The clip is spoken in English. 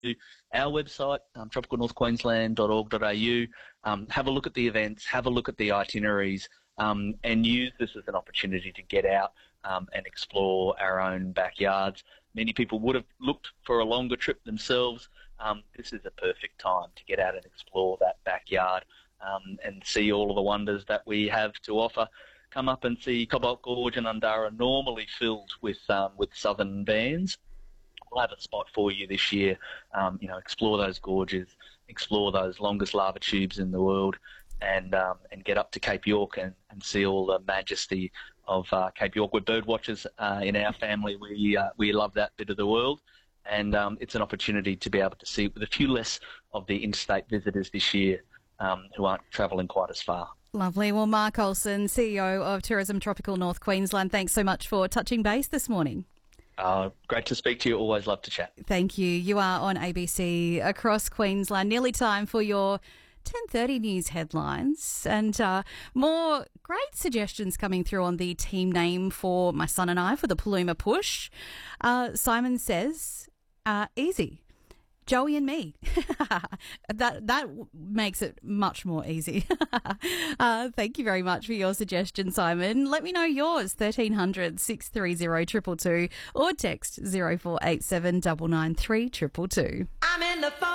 our website, tropicalnorthqueensland.org.au. Have a look at the events, have a look at the itineraries, and use this as an opportunity to get out and explore our own backyards. Many people would have looked for a longer trip themselves. This is a perfect time to get out and explore that backyard and see all of the wonders that we have to offer. Come up and see Cobalt Gorge and Undara, normally filled with southern bands. We'll have a spot for you this year. Explore those gorges, explore those longest lava tubes in the world, and get up to Cape York and see all the majesty of Cape York. We're bird watchers in our family. We love that bit of the world, and it's an opportunity to be able to see with a few less of the interstate visitors this year who aren't travelling quite as far. Lovely. Well, Mark Olsen, CEO of Tourism Tropical North Queensland, thanks so much for touching base this morning. Great to speak to you. Always love to chat. Thank you. You are on ABC across Queensland. Nearly time for your 10:30 news headlines, and more great suggestions coming through on the team name for my son and I for the Paluma Push. Simon says, easy. Joey and me. that makes it much more easy. Thank you very much for your suggestion, Simon. Let me know yours, 1300 630 222 or text 0487 993 222. I'm in the phone.